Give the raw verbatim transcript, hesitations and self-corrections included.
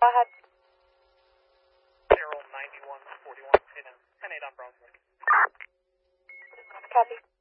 Go ahead. Carroll ninety-one forty-one, ten eight on Brownsville. Copy.